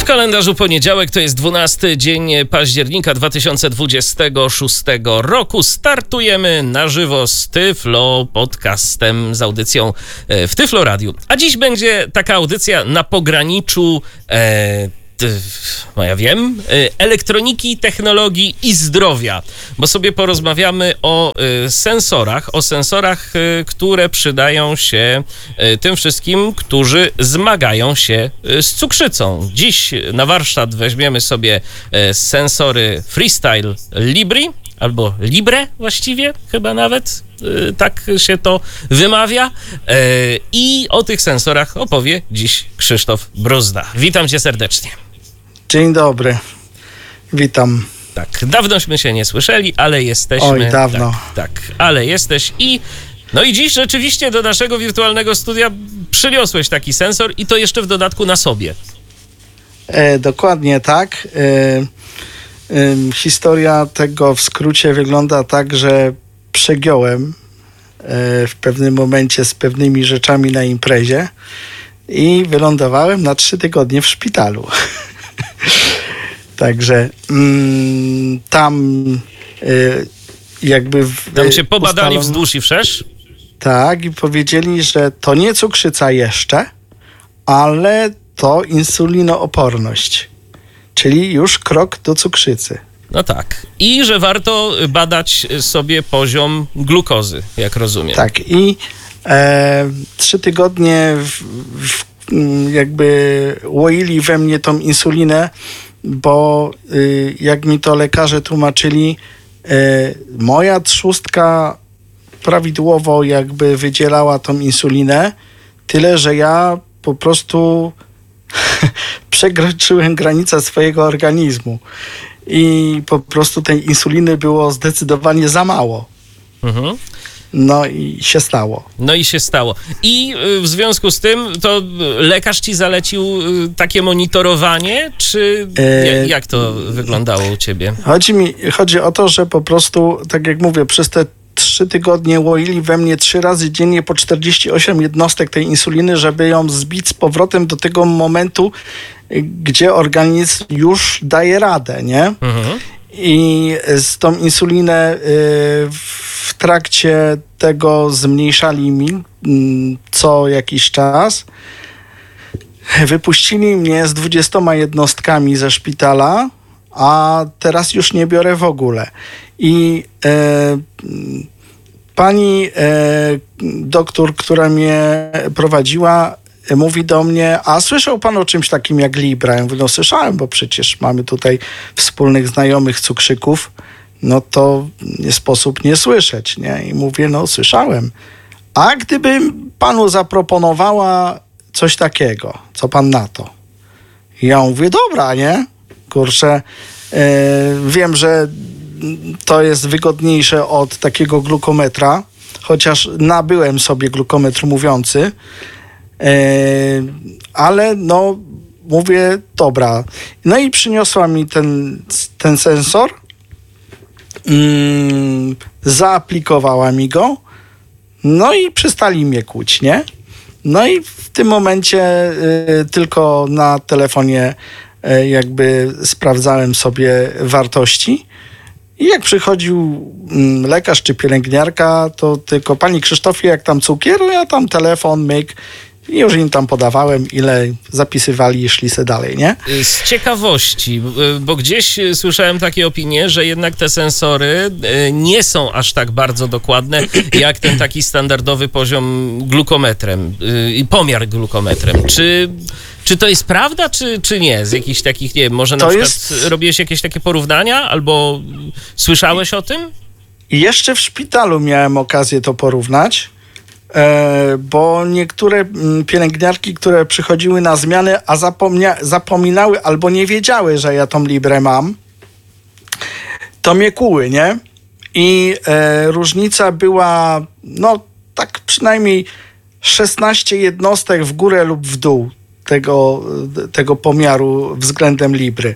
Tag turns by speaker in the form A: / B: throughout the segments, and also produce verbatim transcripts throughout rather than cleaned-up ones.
A: kalendarzu poniedziałek, to jest dwunasty dzień października dwa tysiące dwudziestego szóstego roku. Startujemy na żywo z Tyflo Podcastem, z audycją w Tyflo Radiu. A dziś będzie taka audycja na pograniczu e, no ja wiem, elektroniki, technologii i zdrowia, bo sobie porozmawiamy o sensorach, o sensorach, które przydają się tym wszystkim, którzy zmagają się z cukrzycą. Dziś na warsztat weźmiemy sobie sensory Freestyle Libri, albo Libre właściwie, chyba nawet, tak się to wymawia. I o tych sensorach opowie dziś Krzysztof Bruzda. Witam cię serdecznie.
B: Dzień dobry, witam.
A: Tak, dawnośmy się nie słyszeli, ale jesteśmy.
B: Oj, dawno.
A: Tak, tak, ale jesteś i... No i dziś rzeczywiście do naszego wirtualnego studia przyniosłeś taki sensor i to jeszcze w dodatku na sobie.
B: E, dokładnie tak. E, e, historia tego w skrócie wygląda tak, że przegiąłem e, w pewnym momencie z pewnymi rzeczami na imprezie i wylądowałem na trzy tygodnie w szpitalu. Także mm, tam y, jakby... W,
A: tam cię pobadali
B: ustalono,
A: wzdłuż i wszerz?
B: Tak, i powiedzieli, że to nie cukrzyca jeszcze, ale to insulinooporność, czyli już krok do cukrzycy.
A: No tak. I że warto badać sobie poziom glukozy, jak rozumiem.
B: Tak, i e, trzy tygodnie w, w jakby łoili we mnie tą insulinę, bo y, jak mi to lekarze tłumaczyli, y, moja trzustka prawidłowo jakby wydzielała tą insulinę, tyle, że ja po prostu przekroczyłem granicę swojego organizmu i po prostu tej insuliny było zdecydowanie za mało. Mhm. No i się stało.
A: No i się stało. I w związku z tym to lekarz ci zalecił takie monitorowanie, czy jak, jak to wyglądało u ciebie?
B: Chodzi mi, chodzi o to, że po prostu, tak jak mówię, przez te trzy tygodnie łoili we mnie trzy razy dziennie po czterdzieści osiem jednostek tej insuliny, żeby ją zbić z powrotem do tego momentu, gdzie organizm już daje radę, nie? Mhm. I z tą insulinę w trakcie tego zmniejszali mi co jakiś czas. Wypuścili mnie z dwudziestoma jednostkami ze szpitala, a teraz już nie biorę w ogóle. I e, pani e, doktor, która mnie prowadziła, mówi do mnie, a słyszał pan o czymś takim jak Libra? Ja mówię, no słyszałem, bo przecież mamy tutaj wspólnych znajomych cukrzyków, no to nie sposób nie słyszeć, nie? I mówię, no słyszałem. A gdybym panu zaproponowała coś takiego, co pan na to? I ja mówię, dobra, nie? Kurczę, yy, wiem, że to jest wygodniejsze od takiego glukometra, chociaż nabyłem sobie glukometr mówiący, Yy, ale no mówię, dobra. No i przyniosła mi ten, ten sensor, yy, zaaplikowała mi go, no i przestali mnie kłuć, nie? No i w tym momencie yy, tylko na telefonie yy, jakby sprawdzałem sobie wartości. I jak przychodził yy, lekarz czy pielęgniarka, to tylko pani Krzysztofie, jak tam cukier, ja tam telefon, myk. I już im tam podawałem, ile zapisywali i szli se dalej, nie?
A: Z ciekawości, bo gdzieś słyszałem takie opinie, że jednak te sensory nie są aż tak bardzo dokładne, jak ten taki standardowy poziom glukometrem i pomiar glukometrem. Czy, czy to jest prawda, czy, czy nie? Z jakichś takich, nie wiem, może na
B: to
A: przykład
B: jest...
A: robiłeś jakieś takie porównania, albo słyszałeś o tym?
B: I jeszcze w szpitalu miałem okazję to porównać. E, bo niektóre pielęgniarki, które przychodziły na zmianę, a zapomnia- zapominały albo nie wiedziały, że ja tą Librę mam, to mnie kłuły, nie? I e, różnica była, no tak przynajmniej szesnaście jednostek w górę lub w dół tego, tego pomiaru względem Libry.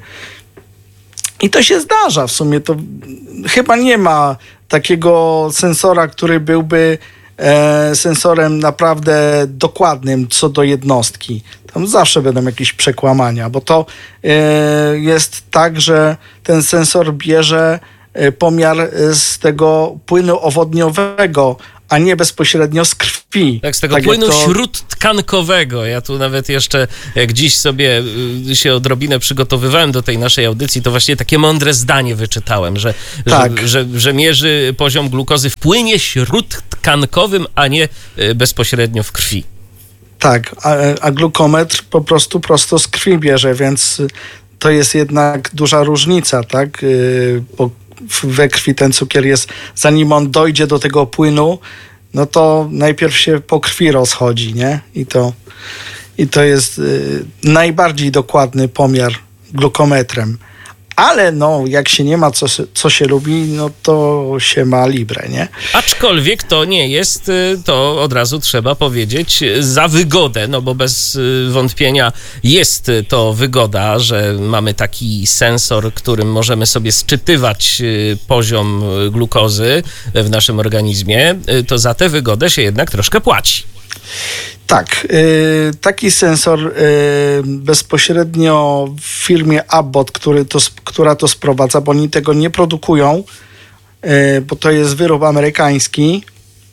B: I to się zdarza w sumie. To chyba nie ma takiego sensora, który byłby e, sensorem naprawdę dokładnym co do jednostki. Tam zawsze będą jakieś przekłamania, bo to e, jest tak, że ten sensor bierze e, pomiar z tego płynu owodniowego, a nie bezpośrednio z krwi.
A: Tak, z tego
B: tak
A: płynu
B: to...
A: śródtkankowego. Ja tu nawet jeszcze, jak dziś sobie się odrobinę przygotowywałem do tej naszej audycji, to właśnie takie mądre zdanie wyczytałem, że,
B: tak.
A: że, że, że mierzy poziom glukozy w płynie śródtkankowym, a nie bezpośrednio w krwi.
B: Tak, a, a glukometr po prostu prosto z krwi bierze, więc to jest jednak duża różnica, tak? Bo we krwi ten cukier jest, zanim on dojdzie do tego płynu, no to najpierw się po krwi rozchodzi, nie? I to, i to jest y, najbardziej dokładny pomiar glukometrem. Ale no, jak się nie ma co, co się lubi, no to się ma libre, nie?
A: Aczkolwiek to nie jest, to od razu trzeba powiedzieć, za wygodę, no bo bez wątpienia jest to wygoda, że mamy taki sensor, którym możemy sobie sczytywać poziom glukozy w naszym organizmie, to za tę wygodę się jednak troszkę płaci.
B: Tak, y, taki sensor y, bezpośrednio w firmie Abbott, który to, która to sprowadza, bo oni tego nie produkują, y, bo to jest wyrób amerykański.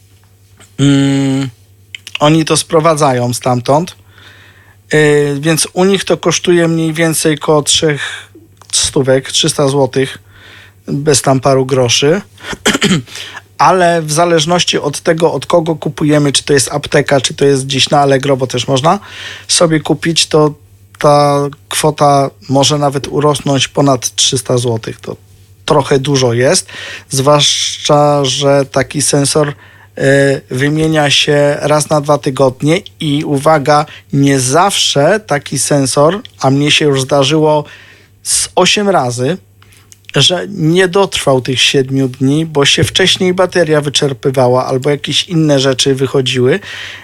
B: Y, oni to sprowadzają stamtąd, y, więc u nich to kosztuje mniej więcej koło trzech stówek, trzysta złotych, bez tam paru groszy. Ale w zależności od tego, od kogo kupujemy, czy to jest apteka, czy to jest gdzieś na Allegro, bo też można sobie kupić, to ta kwota może nawet urosnąć ponad trzysta złotych. To trochę dużo jest, zwłaszcza, że taki sensor y, wymienia się raz na dwa tygodnie i uwaga, nie zawsze taki sensor, a mnie się już zdarzyło z osiem razy, że nie dotrwał tych siedmiu dni, bo się wcześniej bateria wyczerpywała albo jakieś inne rzeczy wychodziły.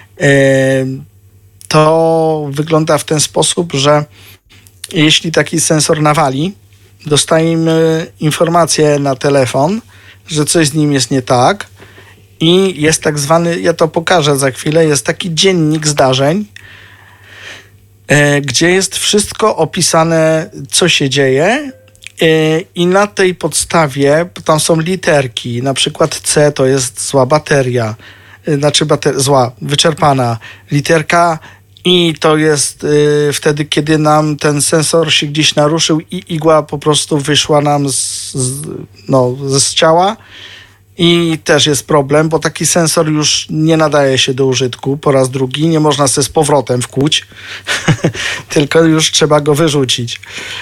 B: To wygląda w ten sposób, że jeśli taki sensor nawali, dostajemy informację na telefon, że coś z nim jest nie tak i jest tak zwany, ja to pokażę za chwilę, jest taki dziennik zdarzeń, gdzie jest wszystko opisane, co się dzieje. I na tej podstawie, tam są literki, na przykład C to jest zła bateria, znaczy bater- zła, wyczerpana, literka I to jest y, wtedy, kiedy nam ten sensor się gdzieś naruszył i igła po prostu wyszła nam z, z, no, z ciała. I też jest problem, bo taki sensor już nie nadaje się do użytku po raz drugi. Nie można sobie z powrotem wkłuć, tylko już trzeba go wyrzucić.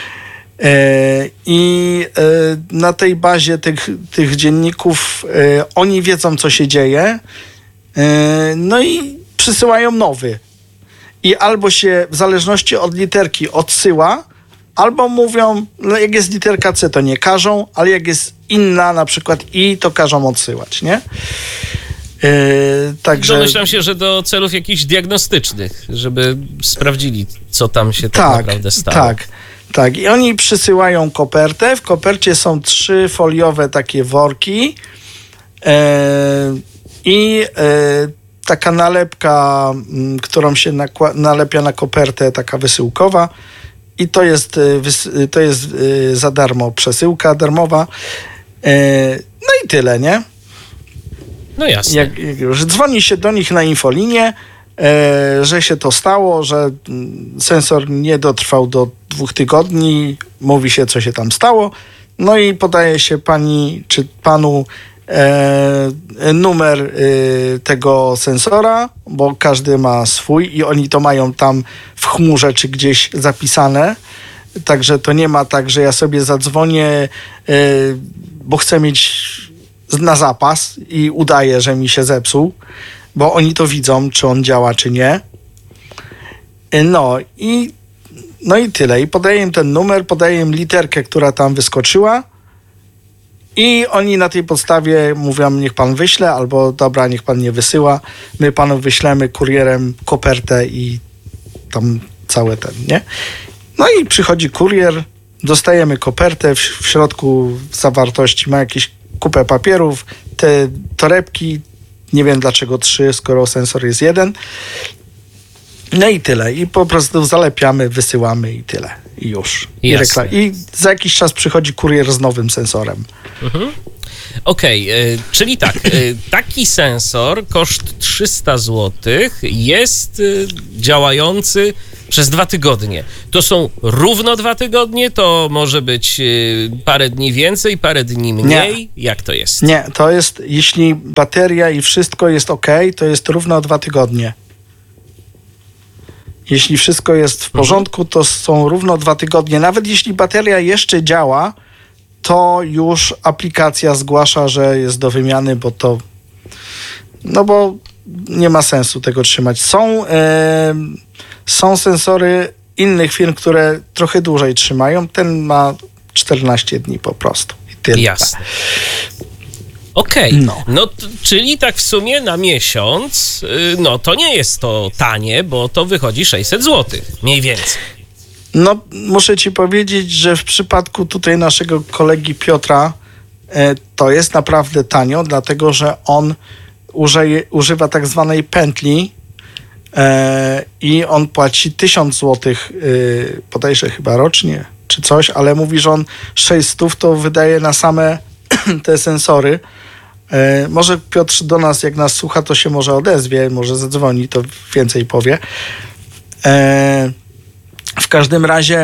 B: I na tej bazie tych, tych dzienników oni wiedzą, co się dzieje, no i przysyłają nowy. I albo się w zależności od literki odsyła, albo mówią, no jak jest literka C, to nie każą, ale jak jest inna, na przykład I, to każą odsyłać, nie? Yy, także...
A: Domyślam się, że do celów jakichś diagnostycznych, żeby sprawdzili, co tam się tak, tak naprawdę stało.
B: Tak, tak. I oni przysyłają kopertę. W kopercie są trzy foliowe takie worki yy, i yy, taka nalepka, yy, którą się nakła- nalepia na kopertę, taka wysyłkowa. I to jest, yy, to jest yy, za darmo przesyłka darmowa. Yy, no i tyle, nie?
A: No jasne.
B: Jak, jak już dzwoni się do nich na infolinię, e, że się to stało, że sensor nie dotrwał do dwóch tygodni, mówi się, co się tam stało, no i podaje się pani czy panu e, numer e, tego sensora, bo każdy ma swój i oni to mają tam w chmurze czy gdzieś zapisane, także to nie ma tak, że ja sobie zadzwonię, e, bo chcę mieć na zapas i udaje, że mi się zepsuł, bo oni to widzą, czy on działa, czy nie. No i, no i tyle. I podaję im ten numer, podaję im literkę, która tam wyskoczyła i oni na tej podstawie mówią, niech pan wyśle, albo dobra, niech pan nie wysyła. My panu wyślemy kurierem kopertę i tam całe ten, nie? No i przychodzi kurier, dostajemy kopertę, w, w środku zawartości ma jakieś kupę papierów, te torebki Nie wiem dlaczego trzy, skoro sensor jest jeden. No i tyle. I po prostu zalepiamy, wysyłamy i tyle. I już. I, rekla- I za jakiś czas przychodzi kurier z nowym sensorem.
A: Mhm. Okej, okay, czyli tak, taki sensor, koszt trzysta złotych, jest działający przez dwa tygodnie. To są równo dwa tygodnie, to może być parę dni więcej, parę dni mniej. Nie. Jak to jest?
B: Nie, to jest, jeśli bateria i wszystko jest ok, to jest równo dwa tygodnie. Jeśli wszystko jest w porządku, to są równo dwa tygodnie. Nawet jeśli bateria jeszcze działa, to już aplikacja zgłasza, że jest do wymiany, bo to... No bo nie ma sensu tego trzymać. Są, e, są sensory innych firm, które trochę dłużej trzymają. Ten ma czternaście dni po prostu. I tyle.
A: Jasne. Okej, okay.
B: no,
A: no t- czyli tak w sumie na miesiąc, yy, no to nie jest to tanie, bo to wychodzi sześćset złotych, mniej więcej.
B: No, muszę ci powiedzieć, że w przypadku tutaj naszego kolegi Piotra e, to jest naprawdę tanio, dlatego że on użyje, używa tak zwanej pętli e, i on płaci tysiąc złotych, e, bodajże chyba rocznie, czy coś, ale mówi, że on sześćset to wydaje na same te sensory. E, może Piotr do nas, jak nas słucha, to się może odezwie, może zadzwoni, to więcej powie. E, w każdym razie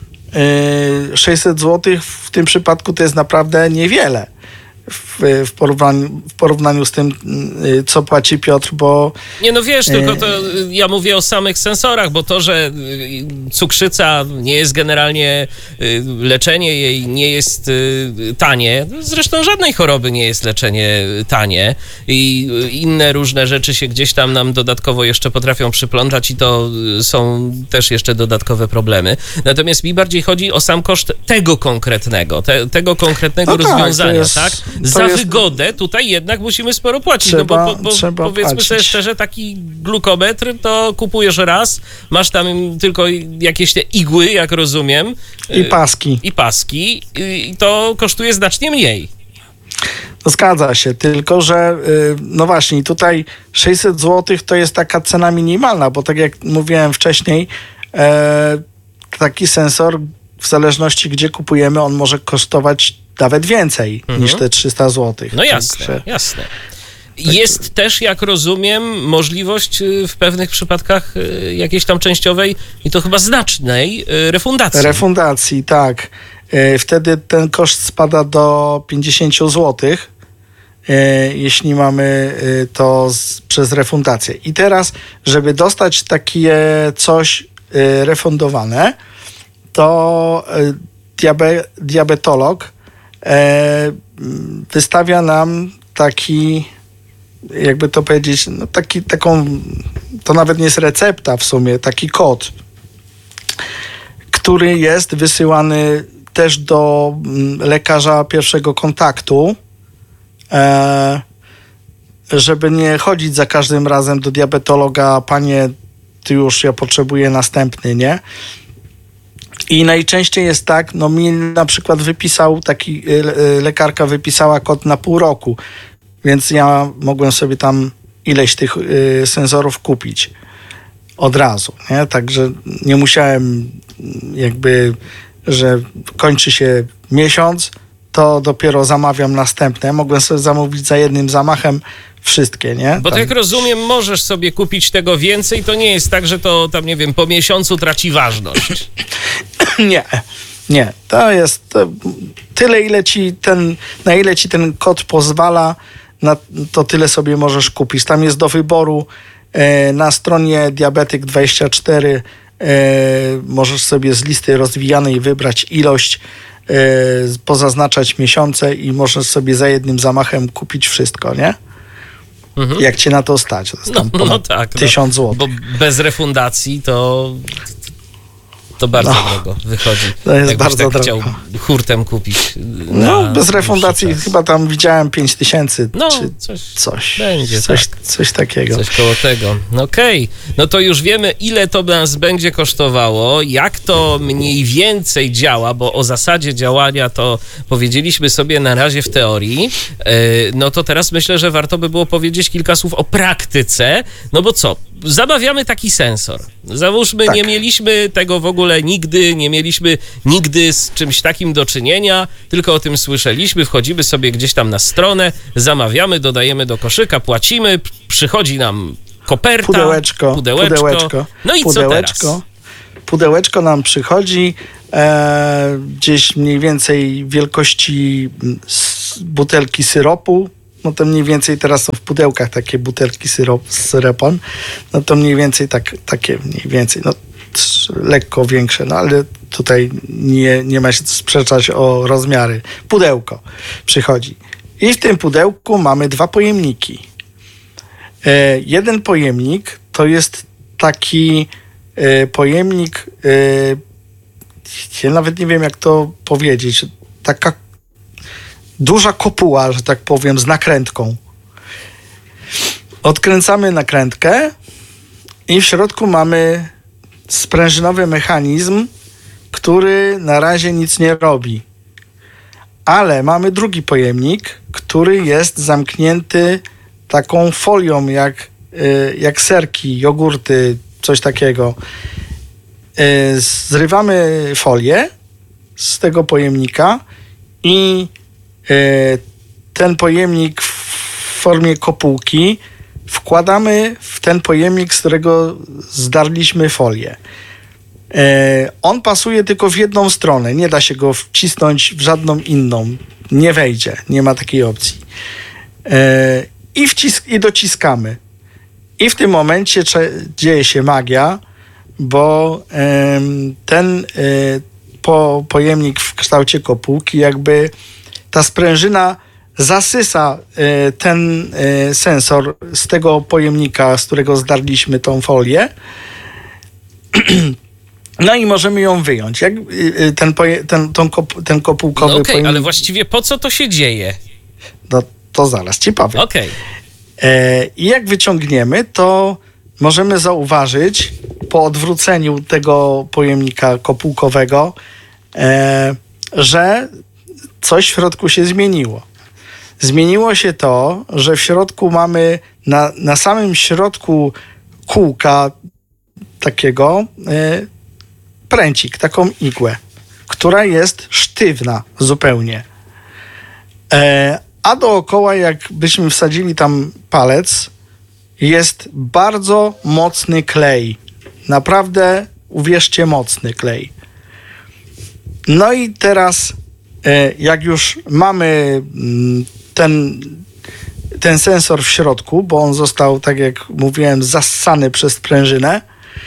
B: e, sześćset złotych w tym przypadku to jest naprawdę niewiele w, w, porównaniu, w porównaniu z tym, co płaci Piotr, bo...
A: Nie, no wiesz, tylko to ja mówię o samych sensorach, bo to, że cukrzyca nie jest generalnie, leczenie jej nie jest tanie, zresztą żadnej choroby nie jest leczenie tanie i inne różne rzeczy się gdzieś tam nam dodatkowo jeszcze potrafią przyplątać i to są też jeszcze dodatkowe problemy. Natomiast mi bardziej chodzi o sam koszt tego konkretnego, te, tego konkretnego no rozwiązania, tak? Jest... tak? Za jest... wygodę tutaj jednak musimy sporo płacić,
B: trzeba,
A: no bo, bo,
B: trzeba
A: bo powiedzmy
B: płacić.
A: sobie szczerze, taki glukometr to kupujesz raz, masz tam tylko jakieś te igły, jak rozumiem.
B: I paski.
A: I paski i to kosztuje znacznie mniej.
B: No zgadza się, tylko że no właśnie tutaj sześćset złotych to jest taka cena minimalna, bo tak jak mówiłem wcześniej, e, taki sensor w zależności gdzie kupujemy, on może kosztować nawet więcej mhm. niż te trzysta złotych.
A: No jasne, Także, jasne. Jest tak, też, jak rozumiem, możliwość w pewnych przypadkach jakiejś tam częściowej i to chyba znacznej refundacji.
B: Refundacji, tak. Wtedy ten koszt spada do pięćdziesiąt złotych, jeśli mamy to z, przez refundację. I teraz, żeby dostać takie coś refundowane, to diabe, diabetolog e, wystawia nam taki, jakby to powiedzieć, no taki, taką, to nawet nie jest recepta w sumie, taki kod, który jest wysyłany też do lekarza pierwszego kontaktu, e, żeby nie chodzić za każdym razem do diabetologa, panie, ty już, ja potrzebuję następny, nie? I najczęściej jest tak, no mi na przykład wypisał, taki lekarka wypisała kod na pół roku, więc ja mogłem sobie tam ileś tych y, sensorów kupić od razu, nie? Także nie musiałem jakby, że kończy się miesiąc, to dopiero zamawiam następne. Mogłem sobie zamówić za jednym zamachem wszystkie, nie?
A: Bo
B: tam...
A: tak rozumiem, możesz sobie kupić tego więcej, to nie jest tak, że to tam, nie wiem, po miesiącu traci ważność.
B: Nie, nie. To jest to tyle, ile ci ten, na ile ci ten kod pozwala, na, to tyle sobie możesz kupić. Tam jest do wyboru e, na stronie Diabetyk dwadzieścia cztery e, możesz sobie z listy rozwijanej wybrać ilość, e, pozaznaczać miesiące i możesz sobie za jednym zamachem kupić wszystko, nie? Mhm. Jak cię na to stać. To jest tam
A: no, no tak,
B: tysiąc złotych.
A: Bo bez refundacji to... To bardzo
B: No.
A: drogo wychodzi.
B: To jest
A: Jakbyś
B: bardzo
A: tak
B: drogo.
A: chciał hurtem kupić.
B: No,
A: na
B: bez refundacji
A: dłuższy czas.
B: chyba tam widziałem pięć tysięcy,
A: No,
B: czy
A: coś,
B: coś.
A: będzie,
B: coś,
A: tak.
B: coś takiego.
A: Coś koło tego. No okej, okay. No to już wiemy, ile to nas będzie kosztowało, jak to mniej więcej działa, bo o zasadzie działania to powiedzieliśmy sobie na razie w teorii. Yy, no to teraz myślę, że warto by było powiedzieć kilka słów o praktyce, no bo co? Zamawiamy taki sensor. Załóżmy,
B: Tak.
A: nie mieliśmy tego w ogóle nigdy, nie mieliśmy nigdy z czymś takim do czynienia, tylko o tym słyszeliśmy, wchodzimy sobie gdzieś tam na stronę, zamawiamy, dodajemy do koszyka, płacimy, p- przychodzi nam koperta,
B: Pudełeczko,
A: pudełeczko.
B: pudełeczko.
A: No i
B: pudełeczko,
A: co teraz?
B: Pudełeczko nam przychodzi e, gdzieś mniej więcej wielkości s, butelki syropu. No to mniej więcej teraz są w pudełkach takie butelki syrop, z syropem. No to mniej więcej tak, takie mniej więcej, no trz- lekko większe, no ale tutaj nie, nie ma się co sprzeczać o rozmiary. Pudełko przychodzi. I w tym pudełku mamy dwa pojemniki. E, jeden pojemnik to jest taki e, pojemnik, e, ja nawet nie wiem jak to powiedzieć, taka duża kopuła, że tak powiem, z nakrętką. Odkręcamy nakrętkę i w środku mamy sprężynowy mechanizm, który na razie nic nie robi. Ale mamy drugi pojemnik, który jest zamknięty taką folią jak, y, jak serki, jogurty, coś takiego. Y, zrywamy folię z tego pojemnika i y, ten pojemnik w formie kopułki wkładamy w ten pojemnik, z którego zdarliśmy folię. Y, on pasuje tylko w jedną stronę, nie da się go wcisnąć w żadną inną. Nie wejdzie, nie ma takiej opcji. Y, I, wcisk- I dociskamy. I w tym momencie cze- dzieje się magia, bo ym, ten y, po, pojemnik w kształcie kopułki, jakby ta sprężyna zasysa y, ten y, sensor z tego pojemnika, z którego zdarliśmy tą folię. No i możemy ją wyjąć. Jak, y, y, ten, poje- ten, tą kop- ten kopułkowy
A: No okej,
B: pojemnik...
A: ale właściwie po co to się dzieje?
B: No to zaraz ci powiem.
A: Okej.
B: E, I jak wyciągniemy, to możemy zauważyć po odwróceniu tego pojemnika kopułkowego, e, że coś w środku się zmieniło. Zmieniło się to, że w środku mamy na, na samym środku kółka takiego e, pręcik, taką igłę, która jest sztywna zupełnie. E, a dookoła, jakbyśmy wsadzili tam palec, jest bardzo mocny klej. Naprawdę, uwierzcie, mocny klej. No i teraz, e, jak już mamy mm, ten, ten sensor w środku, bo on został, tak jak mówiłem, zassany przez sprężynę,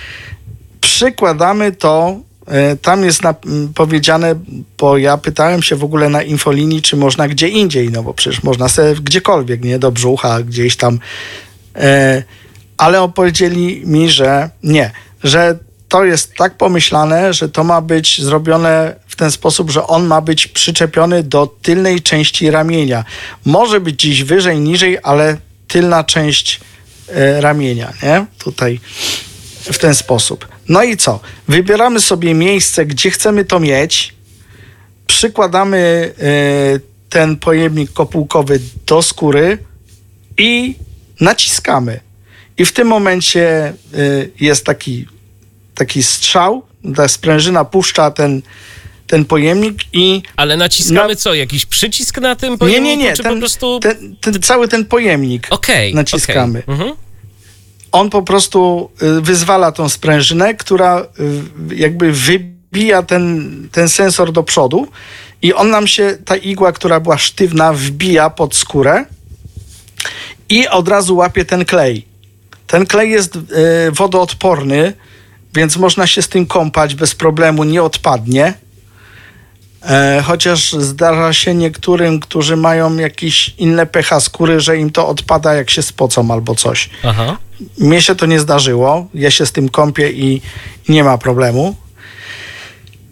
B: przykładamy to, e, tam jest na, m, powiedziane, bo ja pytałem się w ogóle na infolinii, czy można gdzie indziej, no bo przecież można sobie gdziekolwiek, nie, do brzucha, gdzieś tam, e, ale opowiedzieli mi, że nie, że to jest tak pomyślane, że to ma być zrobione w ten sposób, że on ma być przyczepiony do tylnej części ramienia. Może być gdzieś wyżej, niżej, ale tylna część e, ramienia, nie? Tutaj w ten sposób. No i co? Wybieramy sobie miejsce, gdzie chcemy to mieć, przykładamy e, ten pojemnik kopułkowy do skóry i naciskamy. I w tym momencie y, jest taki, taki strzał, ta sprężyna puszcza ten, ten pojemnik i...
A: Ale naciskamy
B: Na-
A: co? Jakiś przycisk na tym
B: Nie,
A: pojemniku?
B: nie, nie.
A: Czy
B: Ten,
A: po prostu...
B: ten, ten, cały ten pojemnik
A: Okej,
B: naciskamy.
A: okej. Mhm.
B: On po prostu y, wyzwala tą sprężynę, która y, jakby wybija ten, ten sensor do przodu i on nam się, ta igła, która była sztywna, wbija pod skórę i od razu łapie ten klej. Ten klej jest y, wodoodporny, więc można się z tym kąpać bez problemu, nie odpadnie. E, chociaż zdarza się niektórym, którzy mają jakieś inne pH skóry, że im to odpada, jak się spocą albo coś.
A: Aha.
B: Mnie się to nie zdarzyło. Ja się z tym kąpię i, i nie ma problemu.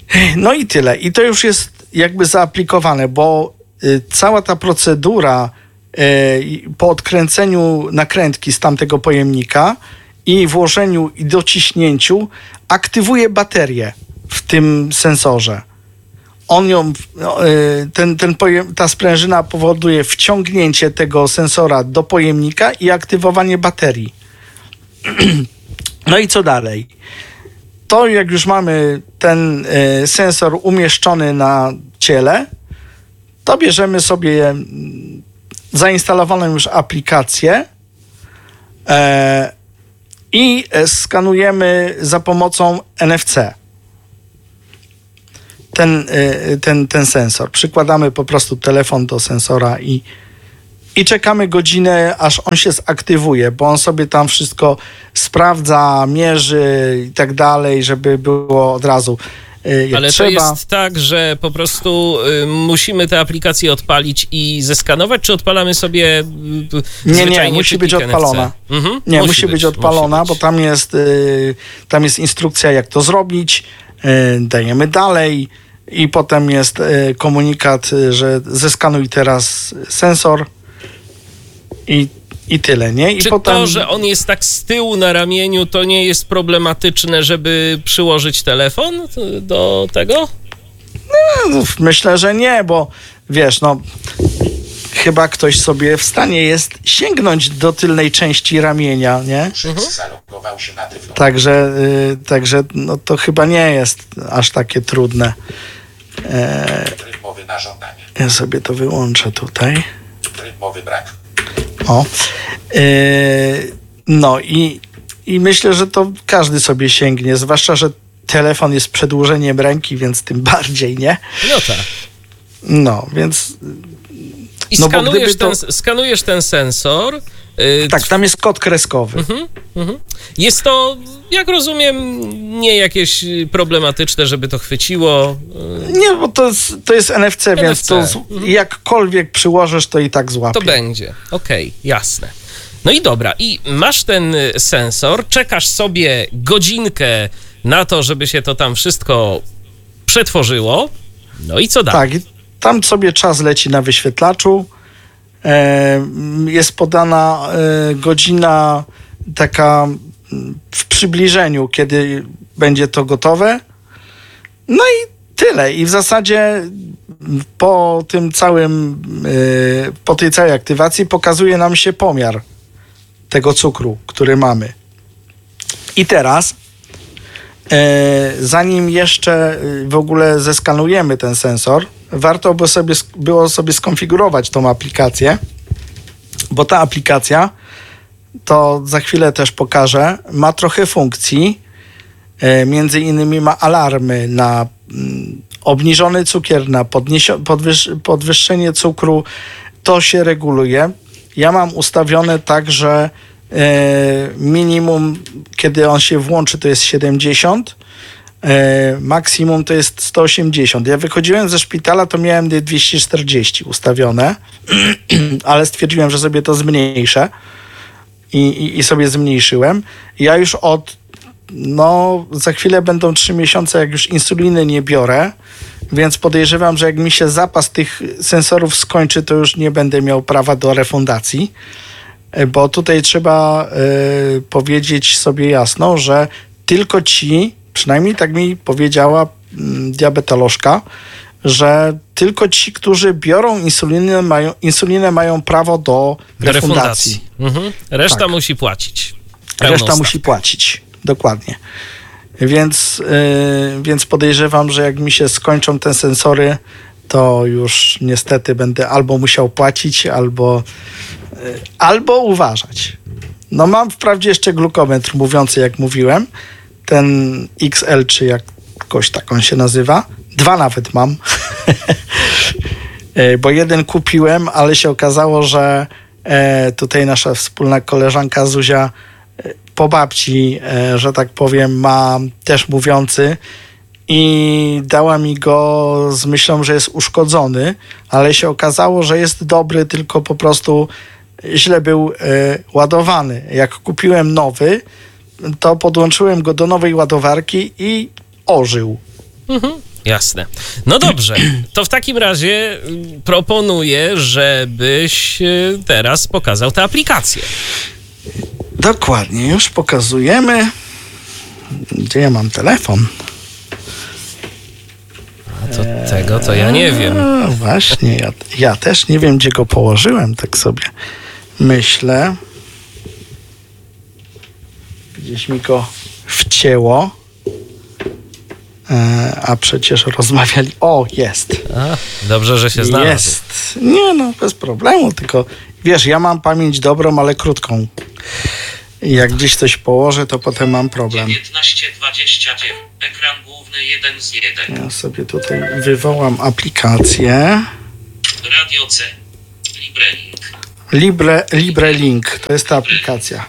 B: No i tyle. I to już jest jakby zaaplikowane, bo y, cała ta procedura y, po odkręceniu nakrętki z tamtego pojemnika i włożeniu i dociśnięciu aktywuje baterię w tym sensorze. On ją, y, ten, ten pojem, ta sprężyna powoduje wciągnięcie tego sensora do pojemnika i aktywowanie baterii. No i co dalej? To jak już mamy ten y, sensor umieszczony na ciele, to bierzemy sobie zainstalowaną już aplikację e, i skanujemy za pomocą N F C ten, y, ten, ten sensor. Przykładamy po prostu telefon do sensora i I czekamy godzinę, aż on się zaktywuje, bo on sobie tam wszystko sprawdza, mierzy i tak dalej, żeby było od razu jak
A: Ale
B: trzeba.
A: to jest tak, że po prostu y, musimy tę aplikację odpalić i zeskanować, czy odpalamy sobie y,
B: Nie, nie, musi być odpalona.
A: Mhm.
B: Nie, musi, musi być, być odpalona, musi być. Bo tam jest, y, tam jest instrukcja, jak to zrobić. Y, dajemy dalej i potem jest y, komunikat, y, że zeskanuj teraz sensor. I, I tyle, nie? I
A: Czy
B: potem...
A: to, że on jest tak z tyłu na ramieniu, to nie jest problematyczne, żeby przyłożyć telefon do tego?
B: No, myślę, że nie, bo wiesz, no chyba ktoś sobie w stanie jest sięgnąć do tylnej części ramienia, nie?
A: Mhm.
B: Także, y, także no to chyba nie jest aż takie trudne. E,
C: Rytmowy na żądanie.
B: ja sobie to wyłączę tutaj.
C: Rytmowy brak.
B: O. Yy, no i, i myślę, że to każdy sobie sięgnie, zwłaszcza, że telefon jest przedłużeniem ręki, więc tym bardziej, nie?
A: No tak.
B: No, więc...
A: I
B: no
A: skanujesz,
B: to...
A: ten, skanujesz ten sensor. Yy,
B: tak, tam jest kod kreskowy.
A: Mhm, mhm. Jest to, jak rozumiem, nie jakieś problematyczne, żeby to chwyciło. Yy.
B: Nie, bo to jest, to jest N F C,
A: N F C.
B: więc to z,
A: mhm.
B: jakkolwiek przyłożysz, to i tak złapie.
A: To będzie, okej, okay, jasne. No i dobra, i masz ten sensor, czekasz sobie godzinkę na to, żeby się to tam wszystko przetworzyło, no i co dalej?
B: Tak, tam sobie czas leci na wyświetlaczu, e, jest podana e, godzina taka w przybliżeniu, kiedy będzie to gotowe, no i tyle. I w zasadzie po tym całym, e, po tej całej aktywacji pokazuje nam się pomiar tego cukru, który mamy. I teraz, e, zanim jeszcze w ogóle zeskanujemy ten sensor, warto by sobie, było sobie skonfigurować tą aplikację, bo ta aplikacja, to za chwilę też pokażę, ma trochę funkcji. E, między innymi ma alarmy na mm, obniżony cukier, na podniesio- podwyż- podwyższenie cukru. To się reguluje. Ja mam ustawione tak, że e, minimum, kiedy on się włączy, to jest siedemdziesiąt, e, maksimum to jest sto osiemdziesiąt. Ja wychodziłem ze szpitala, to miałem dwieście czterdzieści ustawione, ale stwierdziłem, że sobie to zmniejszę i, i, i sobie zmniejszyłem. Ja już od, no za chwilę będą trzy miesiące, jak już insuliny nie biorę, więc podejrzewam, że jak mi się zapas tych sensorów skończy, to już nie będę miał prawa do refundacji, bo tutaj trzeba y, powiedzieć sobie jasno, że tylko ci, przynajmniej tak mi powiedziała y, diabetolożka, że tylko ci, którzy biorą insulinę, mają, insulinę mają prawo do, do refundacji.
A: refundacji. Mhm. Reszta tak. musi płacić. Pełną
B: Reszta
A: stawkę.
B: musi płacić, dokładnie. Więc, yy, więc podejrzewam, że jak mi się skończą te sensory, to już niestety będę albo musiał płacić, albo, yy, albo uważać. No mam wprawdzie jeszcze glukometr mówiący, jak mówiłem, ten X L, czy jakoś tak on się nazywa. Dwa nawet mam, yy, bo jeden kupiłem, ale się okazało, że yy, tutaj nasza wspólna koleżanka Zuzia po babci, że tak powiem, ma też mówiący i dała mi go z myślą, że jest uszkodzony, ale się okazało, że jest dobry, tylko po prostu źle był e, ładowany. Jak kupiłem nowy, to podłączyłem go do nowej ładowarki i ożył.
A: Mhm. Jasne. No dobrze, to w takim razie y, proponuję, żebyś y, teraz pokazał tę aplikację.
B: Dokładnie, już pokazujemy. Gdzie ja mam telefon?
A: A to tego to ja nie wiem.
B: No właśnie, ja, ja też nie wiem, gdzie go położyłem, tak sobie myślę. Gdzieś mi go wcięło. E, a przecież rozmawiali... O, jest.
A: A, dobrze, że się znalazł.
B: Jest. Nie no, bez problemu, tylko wiesz, ja mam pamięć dobrą, ale krótką. I jak gdzieś coś położę, to potem mam problem.
C: dziewiętnaście dwadzieścia dziewięć. Ekran główny jeden z jeden.
B: Ja sobie tutaj wywołam aplikację.
C: Radio C. Librelink.
B: Libre, LibreLink, to jest ta aplikacja.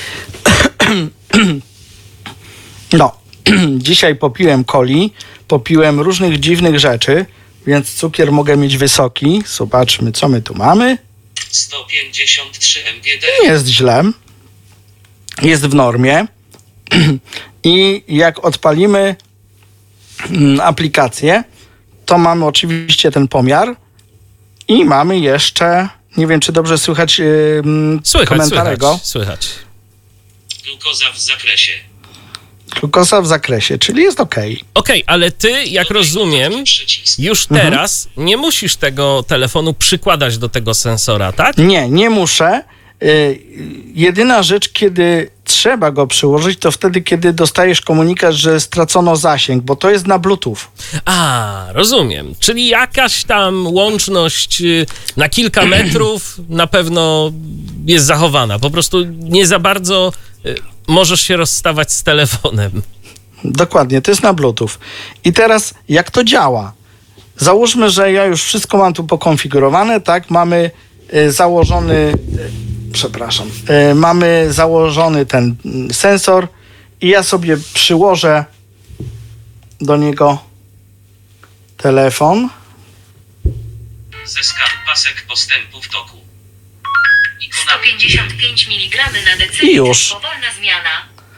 B: No, dzisiaj popiłem coli, popiłem różnych dziwnych rzeczy, więc cukier mogę mieć wysoki. Zobaczmy, co my tu mamy.
C: sto pięćdziesiąt trzy M G D.
B: Nie jest źle. Jest w normie. I jak odpalimy mm, aplikację, to mamy oczywiście ten pomiar i mamy jeszcze, nie wiem, czy dobrze słychać yy,
A: Słychać,
B: komentarego.
A: słychać, słychać.
C: Glukoza w zakresie.
B: Glukoza w zakresie, czyli jest ok.
A: Okej, ale ty, jak rozumiem,
C: Przycisk.
A: już teraz nie musisz tego telefonu przykładać do tego sensora, tak?
B: Nie, nie muszę. Yy, jedyna rzecz, kiedy trzeba go przyłożyć, to wtedy, kiedy dostajesz komunikat, że stracono zasięg, bo to jest na Bluetooth.
A: A, rozumiem. Czyli jakaś tam łączność y, na kilka metrów na pewno jest zachowana. Po prostu nie za bardzo y, możesz się rozstawać z telefonem.
B: Dokładnie, to jest na Bluetooth. I teraz, jak to działa? Załóżmy, że ja już wszystko mam tu pokonfigurowane, tak? Mamy y, założony, y, przepraszam, y, mamy założony ten y, sensor i ja sobie przyłożę do niego telefon.
C: Zeskak pasek postępu w toku. Ikona
D: sto pięćdziesiąt pięć miligramów na
B: I
D: decylitr.
B: już.
D: Powolna zmiana.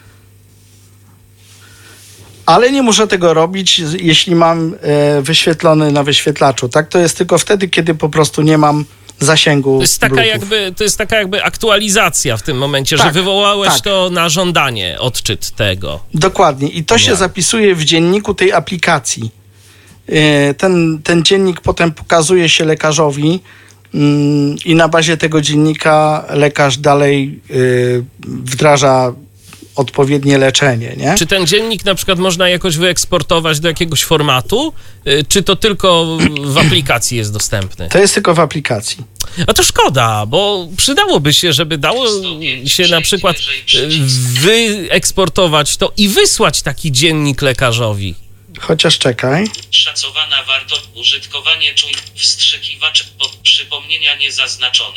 B: Ale nie muszę tego robić, z- jeśli mam e, wyświetlony na wyświetlaczu. Tak, to jest tylko wtedy, kiedy po prostu nie mam zasięgu.
A: To jest taka
B: Bluetooth.
A: jakby, to jest taka jakby aktualizacja w tym momencie, że
B: Tak,
A: wywołałeś
B: tak.
A: to na żądanie, odczyt tego.
B: Dokładnie. I to się
A: Pomiaru.
B: zapisuje w dzienniku tej aplikacji. E, Ten, ten dziennik potem pokazuje się lekarzowi mm, i na bazie tego dziennika lekarz dalej y, wdraża odpowiednie leczenie, nie?
A: Czy ten dziennik na przykład można jakoś wyeksportować do jakiegoś formatu, y, czy to tylko w aplikacji jest dostępny?
B: To jest tylko w aplikacji.
A: A to szkoda, bo przydałoby się, żeby dało się na przykład y, wyeksportować to i wysłać taki dziennik lekarzowi.
B: Chociaż czekaj.
C: Szacowana wartość użytkowanie czuj wstrzykiwacz pod przypomnienia niezaznaczone.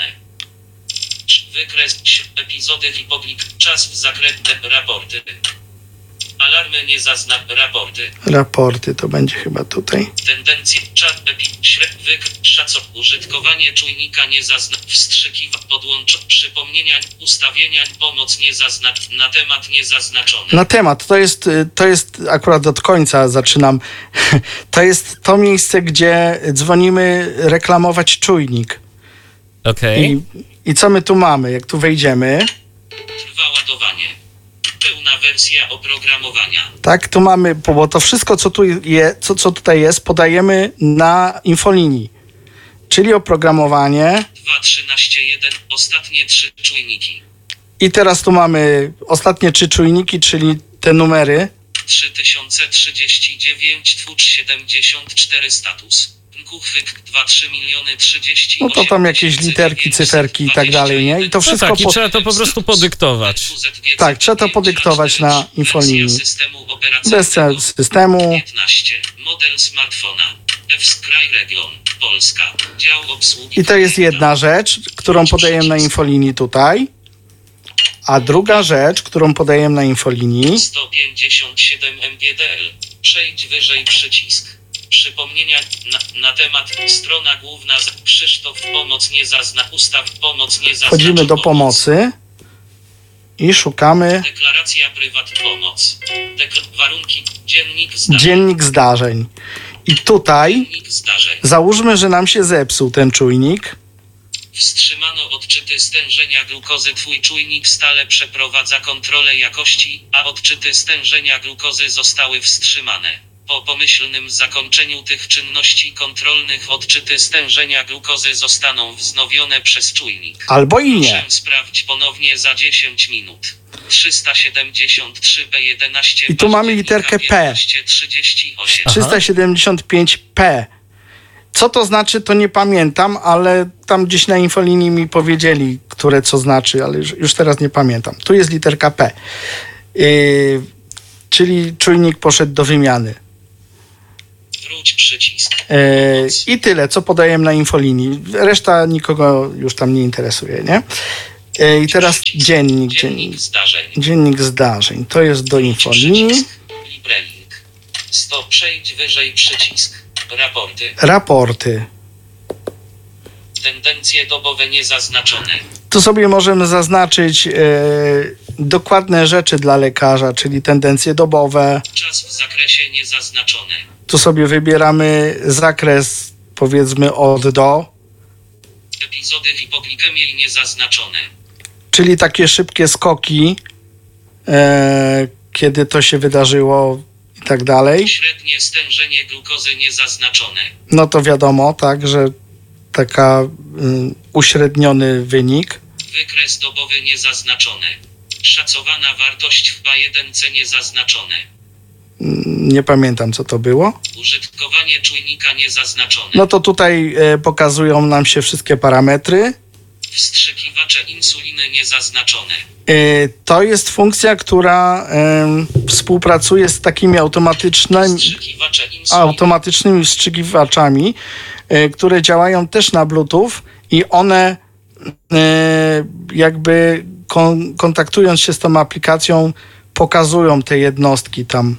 C: Wykres epizody hipoglik czas w zakresie raporty. Alarmy niezazna raporty.
B: Raporty to będzie chyba tutaj.
C: Tendencje czat epi śred wykres szaco użytkowanie czujnika niezazna wstrzykiwa podłącz przypomnienia ustawienia pomoc niezaznacz na temat niezaznaczony.
B: Na temat, to jest, y, to jest akurat od końca zaczynam. To jest to miejsce, gdzie dzwonimy reklamować czujnik.
A: Okej.
B: I, I co my tu mamy? Jak tu wejdziemy,
C: Trwa ładowanie. Pełna wersja oprogramowania.
B: tak, tu mamy, bo bo to wszystko, co tu je, co, co tutaj jest, podajemy na infolinii. Czyli oprogramowanie.
C: dwa trzynaście jeden ostatnie trzy czujniki.
B: I teraz tu mamy ostatnie trzy czujniki, czyli te numery.
C: trzy tysiące trzydzieści dziewięć twórz siedemdziesiąt cztery status. Kuchwyk dwa trzy miliony trzydzieści
B: No to tam jakieś literki, cyferki i tak dalej, nie? I to
A: No
B: wszystko
A: tak, i
B: po-
A: trzeba to po prostu podyktować.
B: Tak, trzeba to podyktować na infolinii.
C: Systemu
B: bez
C: operacyjnego.
B: systemu.
C: piętnaście. Model smartfona. F-Skraj Region. Polska. Dział obsługi.
B: I to jest jedna rzecz, którą podajemy na infolinii tutaj. A druga rzecz, którą podajemy na infolinii,
C: sto pięćdziesiąt siedem M G D L. Przejdź wyżej przycisk. Przypomnienia na, na temat strona główna z Krzysztof pomoc nie zazna ustaw pomoc nie zaznacza
B: wchodzimy do
C: pomoc.
B: pomocy. i szukamy
C: Deklaracja prywat pomoc. Dekl- warunki. Dziennik zdarzeń.
B: dziennik zdarzeń. I tutaj
C: Dziennik zdarzeń.
B: załóżmy, że nam się zepsuł ten czujnik.
C: Wstrzymano odczyty stężenia glukozy. Twój czujnik stale przeprowadza kontrolę jakości, a odczyty stężenia glukozy zostały wstrzymane. Po pomyślnym zakończeniu tych czynności kontrolnych odczyty stężenia glukozy zostaną wznowione przez czujnik.
B: Albo i nie.
C: Proszę sprawdź ponownie za dziesięć minut. trzysta siedemdziesiąt trzy B jedenaście.
B: I tu mamy literkę P.
C: piętnaście trzydzieści osiem.
A: Aha.
B: trzysta siedemdziesiąt pięć P. Co to znaczy, to nie pamiętam, ale tam gdzieś na infolinii mi powiedzieli, które co znaczy, ale już, już teraz nie pamiętam. Tu jest literka P. Yy, czyli czujnik poszedł do wymiany.
C: Wróć przycisk.
B: Yy, I tyle, co podajemy na infolinii. Reszta nikogo już tam nie interesuje, nie? Yy, I teraz
C: Przycisk.
B: dziennik,
C: Dziennik
B: dziennik.
C: zdarzeń.
B: Dziennik zdarzeń. To jest do
C: Wróć
B: infolinii.
C: przycisk. Librelink. Stop. Przejdź wyżej przycisk. Raporty.
B: Raporty.
C: Tendencje dobowe niezaznaczone.
B: Tu sobie możemy zaznaczyć e, dokładne rzeczy dla lekarza, czyli tendencje dobowe.
C: Czas w zakresie niezaznaczone.
B: Tu sobie wybieramy zakres, powiedzmy od do,
C: Epizody hipoglikemii niezaznaczone.
B: czyli takie szybkie skoki, e, kiedy to się wydarzyło i tak dalej.
C: Średnie stężenie glukozy niezaznaczone.
B: No to wiadomo, tak, że taka y, uśredniony wynik.
C: Wykres dobowy niezaznaczone. Szacowana wartość w B jeden C niezaznaczone.
B: Nie pamiętam, co to było.
C: Użytkowanie czujnika niezaznaczone.
B: No to tutaj e, pokazują nam się wszystkie parametry.
C: Wstrzykiwacze insuliny niezaznaczone.
B: E, To jest funkcja, która em, współpracuje z takimi automatycznymi,
C: Wstrzykiwacze insuliny.
B: automatycznymi wstrzykiwaczami, e, które działają też na Bluetooth i one e, jakby kon, kontaktując się z tą aplikacją pokazują te jednostki tam.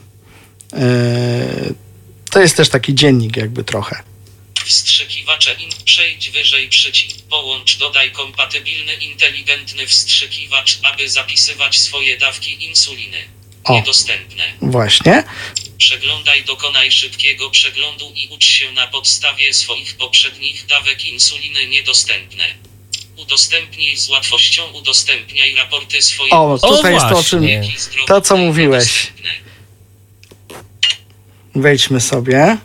B: E, To jest też taki dziennik jakby trochę.
C: Wstrzykiwacze in. Przejdź wyżej przycisk. Połącz, dodaj kompatybilny inteligentny wstrzykiwacz, aby zapisywać swoje dawki insuliny.
B: O.
C: Niedostępne.
B: Właśnie.
C: Przeglądaj, dokonaj szybkiego przeglądu i ucz się na podstawie swoich poprzednich dawek insuliny. Niedostępne. Udostępnij z łatwością, udostępniaj raporty swoich.
B: O, tutaj jest to, o
A: właśnie.
B: czym,
C: opieki zdrowotnej.
B: to, co mówiłeś.
C: Niedostępne.
B: Wejdźmy sobie.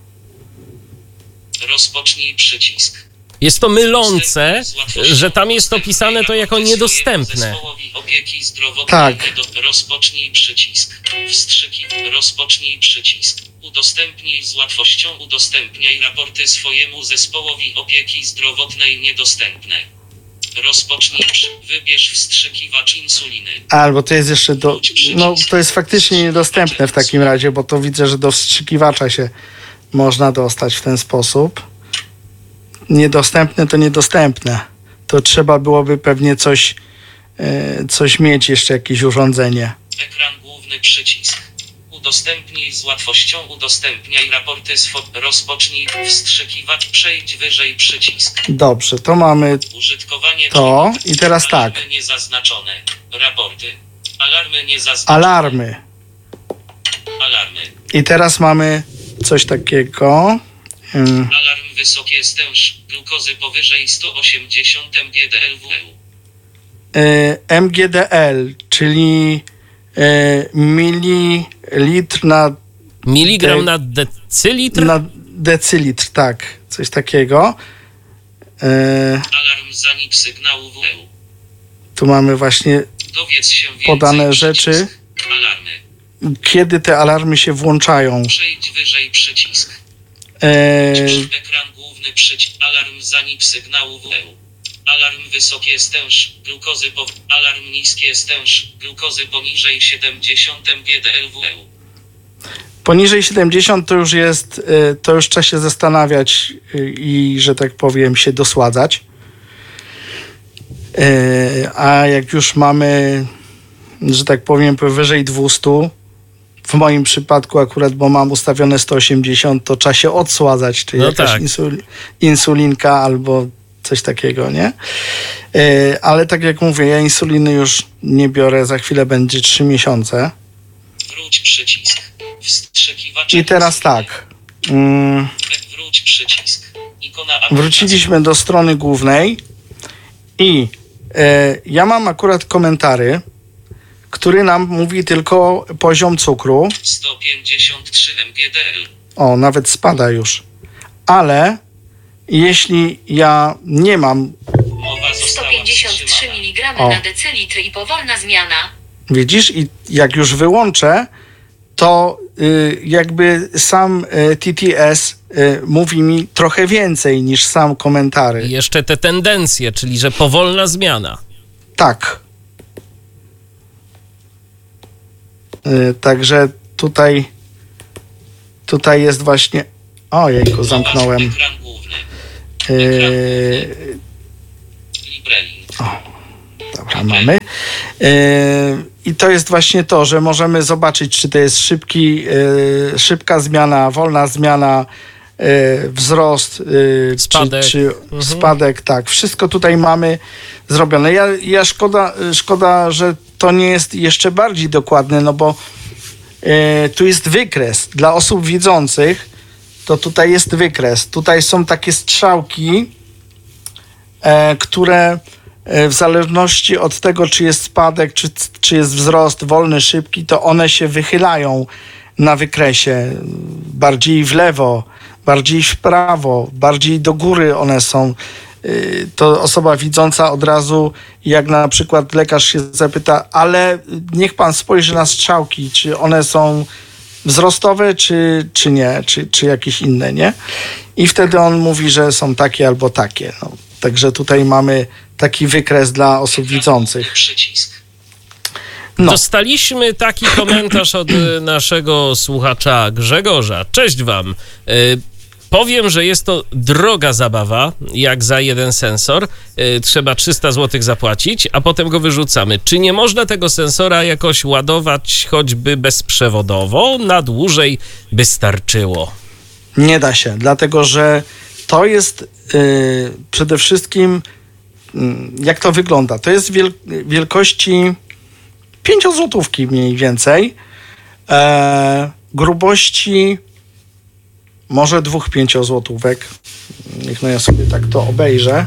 C: Rozpocznij przycisk.
A: Jest to mylące,
C: Z łatwością
A: że tam jest
C: udostępnij
A: opisane to jako
C: raporty
A: niedostępne.
C: swojemu zespołowi opieki zdrowotnej.
B: Tak.
C: Niedo- Rozpocznij przycisk. Wstrzyki. Rozpocznij przycisk. Udostępnij z łatwością. Udostępniaj raporty swojemu zespołowi opieki zdrowotnej. Niedostępne. Rozpocznij. Przy... Wybierz wstrzykiwacz insuliny.
B: Albo to jest jeszcze do... No, to jest faktycznie niedostępne w takim razie, bo to widzę, że do wstrzykiwacza się można dostać w ten sposób. Niedostępne to niedostępne. To trzeba byłoby pewnie coś, e, coś mieć, jeszcze jakieś urządzenie.
C: Ekran główny przycisk. Udostępnij z łatwością. Udostępniaj raporty swo... Rozpocznij wstrzykiwacz. Przejdź wyżej przycisk.
B: Dobrze, to mamy
C: Użytkowanie
B: to
C: czynników.
B: i teraz tak.
C: Alarmy niezaznaczone. Raporty. Alarmy niezaznaczone.
B: Alarmy.
C: Alarmy.
B: I teraz mamy coś takiego. Ym,
C: Alarm wysokie stęż glukozy powyżej sto osiemdziesiąt mgdl/W.
B: e, M G D L, czyli e, mililitr na,
A: Miligram
B: De-
A: na decylitr?
B: na decylitr, tak, coś takiego. E,
C: Alarm zanik sygnału W.
B: tu mamy właśnie
C: Dowiedz się więcej.
B: podane
C: przycisk.
B: rzeczy,
C: Alarmy.
B: kiedy te alarmy się włączają.
C: Przejdź wyżej przycisk.
B: E,
C: Ekran główny przycisk. Alarm zanik sygnału W. Alarm wysokie stęż glukozy po... Alarm niskie stęż glukozy poniżej siedemdziesiąt mgdl/W.
B: poniżej siedemdziesiąt to już jest, e, to już trzeba się zastanawiać e, i, że tak powiem, się dosładzać. E, a jak już mamy, że tak powiem, powyżej dwieście, w moim przypadku akurat, bo mam ustawione sto osiemdziesiąt, to trzeba się odsładzać, czy
A: No
B: jakaś
A: tak.
B: insul, insulinka albo coś takiego, nie? Yy, ale tak jak mówię, ja insuliny już nie biorę, za chwilę będzie trzy miesiące.
C: Wróć przycisk. Wstrzykiwacz.
B: I teraz tak. Yy,
C: Wróć przycisk. Ikona
B: wróciliśmy do strony głównej i e, ja mam akurat komentary, który nam mówi tylko poziom cukru.
C: sto pięćdziesiąt trzy M G D L.
B: O, nawet spada już. Ale jeśli ja nie mam,
C: Mowa
D: sto
C: została
D: pięćdziesiąt trzy
C: wstrzymana.
D: miligramy
B: O.
D: na decylitr i powolna zmiana.
B: widzisz, i jak już wyłączę, to y, jakby sam y, T T S y, mówi mi trochę więcej niż sam komentary.
A: I jeszcze te tendencje, czyli że powolna zmiana.
B: Tak. Y, także tutaj tutaj jest właśnie... Ojejku, zamknąłem.
C: Ekran główny.
B: Y,
C: Libreli.
B: dobra, mamy. Y, I to jest właśnie to, że możemy zobaczyć, czy to jest szybki, y, szybka zmiana, wolna zmiana, y, wzrost, y,
A: Spadek.
B: czy, czy
A: Mhm.
B: spadek, tak. Wszystko tutaj mamy zrobione. Ja, ja szkoda, szkoda, że to nie jest jeszcze bardziej dokładne, no bo y, tu jest wykres. Dla osób widzących to tutaj jest wykres. Tutaj są takie strzałki, e, które e, w zależności od tego, czy jest spadek, czy, czy jest wzrost wolny, szybki, to one się wychylają na wykresie. Bardziej w lewo, bardziej w prawo, bardziej do góry one są. Y, To osoba widząca od razu, jak na przykład lekarz się zapyta, ale niech pan spojrzy na strzałki, czy one są wzrostowe, czy, czy nie, czy, czy jakieś inne, nie? I wtedy on mówi, że są takie albo takie. No. Także tutaj mamy taki wykres dla osób widzących.
C: Przycisk.
B: No.
A: Dostaliśmy taki komentarz od y, naszego słuchacza Grzegorza. Cześć wam. Y, Powiem, że jest to droga zabawa, jak za jeden sensor. Y, trzeba trzysta złotych zapłacić, a potem go wyrzucamy. Czy nie można tego sensora jakoś ładować choćby bezprzewodowo? Na dłużej by starczyło.
B: Nie da się, dlatego że to jest yy, przede wszystkim, yy, jak to wygląda? To jest wiel- wielkości pięciozłotówki mniej więcej, e, grubości może dwóch pięciozłotówek. Niech no ja sobie tak to obejrzę.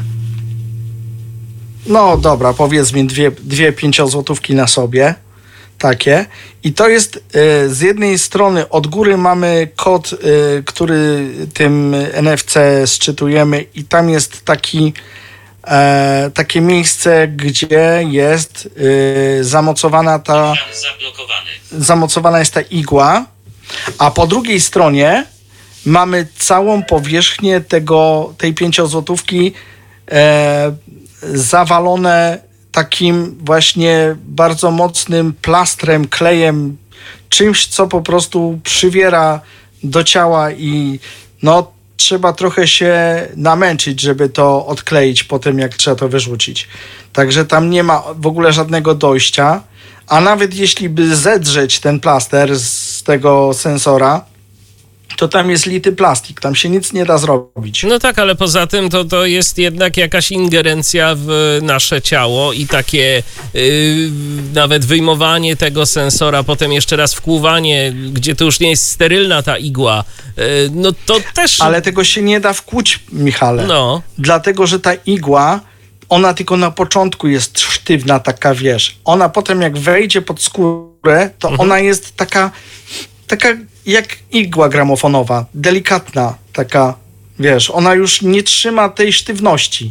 B: No dobra, powiedzmy dwie, dwie pięciozłotówki na sobie. Takie. I to jest y, z jednej strony od góry mamy kod, y, który tym N F C sczytujemy i tam jest taki, e, takie miejsce, gdzie jest y, zamocowana ta,
C: Ekran zablokowany.
B: zamocowana jest ta igła, a po drugiej stronie mamy całą powierzchnię tego, tej pięciozłotówki e, zawalone takim właśnie bardzo mocnym plastrem, klejem, czymś, co po prostu przywiera do ciała i no trzeba trochę się namęczyć, żeby to odkleić potem, jak trzeba to wyrzucić. Także tam nie ma w ogóle żadnego dojścia, a nawet jeśli by zedrzeć ten plaster z tego sensora, to tam jest lity plastik, tam się nic nie da zrobić.
A: No tak, ale poza tym to, to jest jednak jakaś ingerencja w nasze ciało i takie yy, nawet wyjmowanie tego sensora, potem jeszcze raz wkłuwanie, gdzie to już nie jest sterylna ta igła, yy, no to też...
B: Ale tego się nie da wkłuć, Michale.
A: No.
B: Dlatego, że ta igła, ona tylko na początku jest sztywna, taka, wiesz. Ona potem jak wejdzie pod skórę, to
A: Mhm.
B: ona jest taka, taka jak igła gramofonowa, delikatna, taka, wiesz, ona już nie trzyma tej sztywności.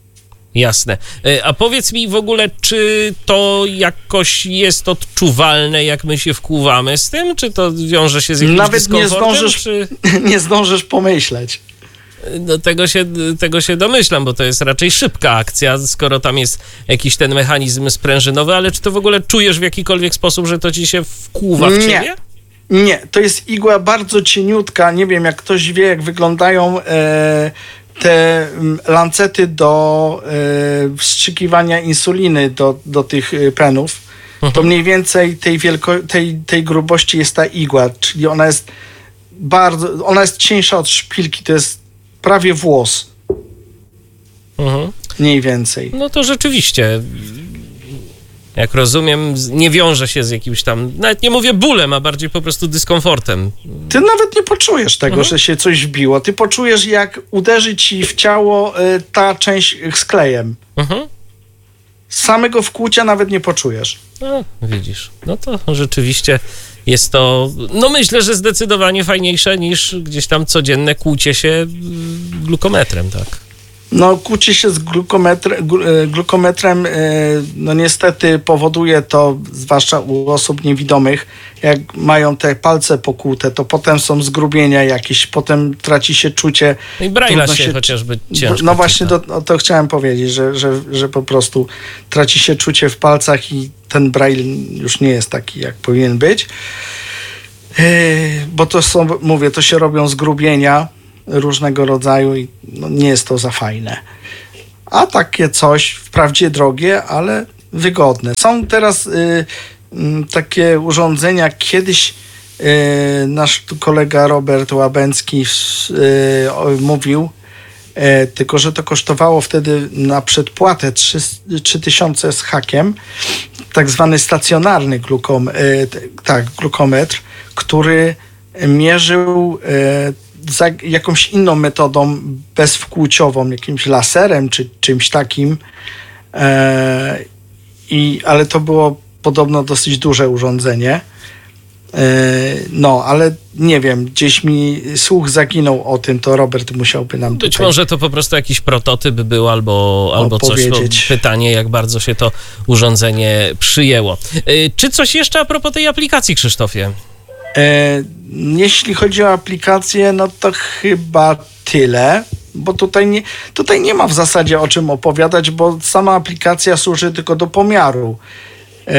A: Jasne. E, A powiedz mi w ogóle, czy to jakoś jest odczuwalne, jak my się wkłuwamy z tym? Czy to wiąże się z jakimś
B: Nawet nie
A: dyskomfortem?
B: zdążysz,
A: Czy...
B: nie zdążysz pomyśleć.
A: No tego się, tego się domyślam, bo to jest raczej szybka akcja, skoro tam jest jakiś ten mechanizm sprężynowy, ale czy to w ogóle czujesz w jakikolwiek sposób, że to ci się wkłuwa w
B: Nie.
A: ciebie?
B: Nie, to jest igła bardzo cieniutka. Nie wiem, jak ktoś wie, jak wyglądają e, te mm, lancety do e, wstrzykiwania insuliny do, do tych e, penów. To mniej więcej tej, wielko- tej, tej grubości jest ta igła, czyli ona jest bardzo, ona jest cieńsza od szpilki, to jest prawie włos.
A: Mhm.
B: Mniej więcej.
A: No to rzeczywiście, jak rozumiem, nie wiąże się z jakimś tam, nawet nie mówię bólem, a bardziej po prostu dyskomfortem.
B: Ty nawet nie poczujesz tego,
A: Mhm.
B: że się coś wbiło. Ty poczujesz, jak uderzy ci w ciało y, ta część z klejem.
A: Mhm.
B: Samego wkłucia nawet nie poczujesz.
A: No, widzisz, no to rzeczywiście jest to, no myślę, że zdecydowanie fajniejsze niż gdzieś tam codzienne kłucie się mm, glukometrem, tak?
B: No, kłóci się z glukometr, glu- e, glukometrem, e, no niestety powoduje to, zwłaszcza u osób niewidomych, jak mają te palce pokłute, to potem są zgrubienia jakieś, potem traci się czucie.
A: No i Braille'a
B: Trudno
A: się,
B: się-
A: chociażby ciężko
B: No właśnie,
A: czyta.
B: do, o to chciałem powiedzieć, że, że, że po prostu traci się czucie w palcach i ten braille już nie jest taki, jak powinien być. Yy, bo to są, mówię, to się robią zgrubienia różnego rodzaju i no, nie jest to za fajne. A takie coś, wprawdzie drogie, ale wygodne. Są teraz y, y, takie urządzenia, kiedyś y, nasz tu kolega Robert Łabęcki y, o, mówił, y, tylko że to kosztowało wtedy na przedpłatę trzy tysiące z hakiem, tak zwany stacjonarny glukom, y, t- tak, glukometr, który mierzył y, za jakąś inną metodą bezwkłuciową, jakimś laserem czy czymś takim. E, i, ale to było podobno dosyć duże urządzenie. E, no, ale nie wiem, gdzieś mi słuch zaginął o tym, to Robert musiałby nam
A: Być
B: tutaj...
A: może to po prostu jakiś prototyp był albo, albo coś, bo
B: Opowiedzieć.
A: pytanie, jak bardzo się to urządzenie przyjęło. Y, Czy coś jeszcze a propos tej aplikacji, Krzysztofie?
B: E, jeśli chodzi o aplikację, no to chyba tyle, bo tutaj nie, tutaj nie ma w zasadzie o czym opowiadać, bo sama aplikacja służy tylko do pomiaru. E,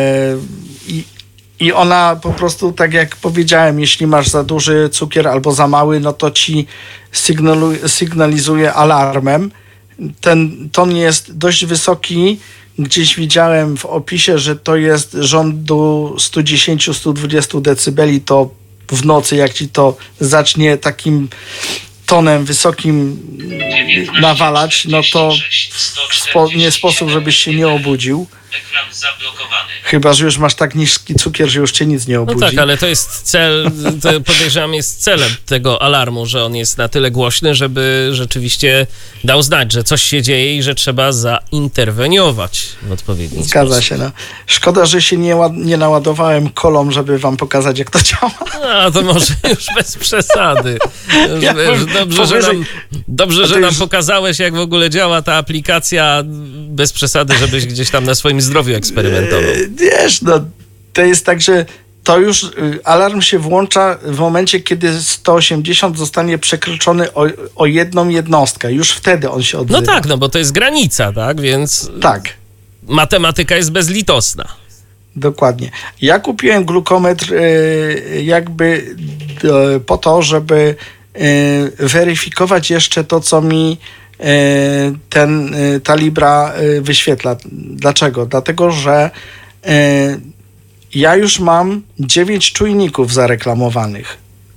B: i, I ona po prostu, tak jak powiedziałem, jeśli masz za duży cukier albo za mały, no to ci sygnalu, sygnalizuje alarmem. Ten ton jest dość wysoki. Gdzieś widziałem w opisie, że to jest rzędu sto dziesięć do stu dwudziestu decybeli, to w nocy jak ci to zacznie takim tonem wysokim nawalać, no to w spo, nie sposób, żebyś się nie obudził.
C: Ekran zablokowany.
B: Chyba że już masz tak niski cukier, że już cię nic nie
A: No
B: obudzi.
A: tak, ale to jest cel, to podejrzewam jest celem tego alarmu, że on jest na tyle głośny, żeby rzeczywiście dał znać, że coś się dzieje i że trzeba zainterweniować w odpowiedni
B: Zgadza
A: sposób.
B: się. No. Szkoda, że się nie, ład- nie naładowałem kolą, żeby wam pokazać, jak to działa.
A: A to może już bez przesady. Już
B: Ja
A: wiesz,
B: bym
A: dobrze, że
B: powyżej-
A: nam, dobrze,
B: A
A: że
B: to
A: nam
B: już-
A: pokazałeś, jak w ogóle działa ta aplikacja bez przesady, żebyś gdzieś tam na swoim zdrowiu eksperymentował.
B: Yy, Wiesz, no, to jest tak, że to już y, alarm się włącza w momencie, kiedy sto osiemdziesiąt zostanie przekroczony o, o jedną jednostkę. Już wtedy on się odzywa.
A: No tak, no bo to jest granica, tak? Więc
B: Tak,
A: matematyka jest bezlitosna.
B: dokładnie. Ja kupiłem glukometr y, jakby y, po to, żeby y, weryfikować jeszcze to, co mi y, ten, y, ta Libra y, wyświetla. Dlaczego? Dlatego, że y, ja już mam dziewięć czujników zareklamowanych.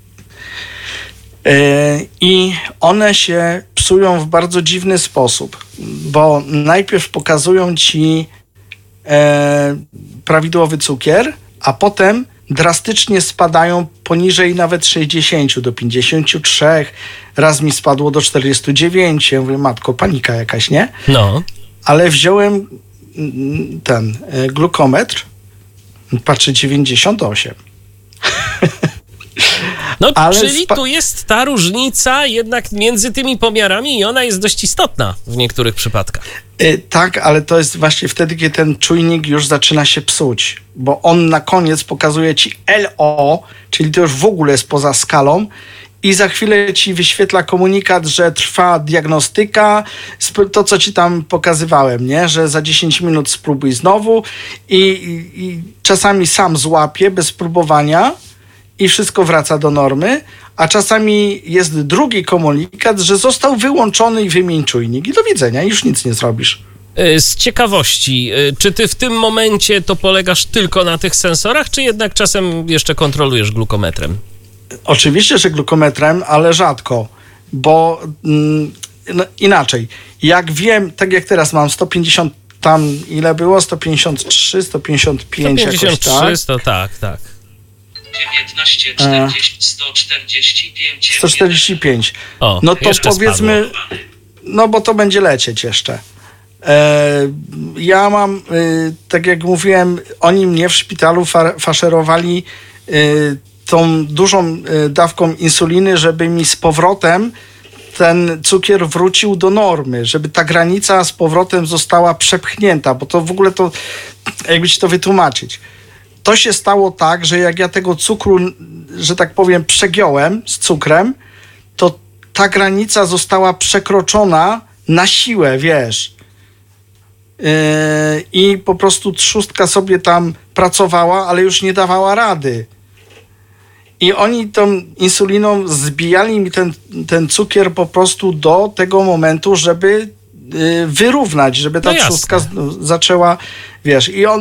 B: Yy, I one się psują w bardzo dziwny sposób, bo najpierw pokazują ci e, prawidłowy cukier, a potem drastycznie spadają poniżej nawet sześćdziesiąt do pięćdziesięciu trzech. Raz mi spadło do czterdziestu dziewięciu. Ja mówię, matko, panika jakaś, nie?
A: No.
B: Ale wziąłem mm, ten e, glukometr, patrzę dziewięćdziesiąt osiem.
A: No,
B: Ale
A: czyli
B: spa-
A: tu jest ta różnica jednak między tymi pomiarami i ona jest dość istotna w niektórych przypadkach.
B: Y, tak, ale to jest właśnie wtedy, kiedy ten czujnik już zaczyna się psuć, bo on na koniec pokazuje ci L O, czyli to już w ogóle jest poza skalą i za chwilę ci wyświetla komunikat, że trwa diagnostyka, sp- to co ci tam pokazywałem, nie? Że za dziesięć minut spróbuj znowu i, i, i czasami sam złapie bez próbowania i wszystko wraca do normy, a czasami jest drugi komunikat, że został wyłączony i wymień czujnik i do widzenia, już nic nie zrobisz.
A: Y, Z ciekawości, y, czy ty w tym momencie to polegasz tylko na tych sensorach, czy jednak czasem jeszcze kontrolujesz glukometrem?
B: Oczywiście, że glukometrem, ale rzadko, bo mm, no, inaczej. Jak wiem, tak jak teraz mam sto pięćdziesiąt, tam ile było? sto pięćdziesiąt trzy, sto pięćdziesiąt pięć
A: sto pięćdziesiąt
B: jakoś, tak?
A: trzy, to tak, tak.
C: dziewiętnaście, czterdzieści, sto czterdzieści pięć.
B: sto czterdzieści pięć.
A: O,
B: No to
A: jeszcze
B: powiedzmy, no bo to będzie lecieć jeszcze. E, ja mam, y, tak jak mówiłem, oni mnie w szpitalu fa- faszerowali y, tą dużą y, dawką insuliny, żeby mi z powrotem ten cukier wrócił do normy, żeby ta granica z powrotem została przepchnięta, bo to w ogóle to, jakby ci to wytłumaczyć. To się stało tak, że jak ja tego cukru, że tak powiem, przegiąłem z cukrem, to ta granica została przekroczona na siłę, wiesz. Yy, I po prostu trzustka sobie tam pracowała, ale już nie dawała rady. I oni tą insuliną zbijali mi ten, ten cukier po prostu do tego momentu, żeby yy, wyrównać, żeby ta
A: No jasne.
B: trzustka z- zaczęła, wiesz. I on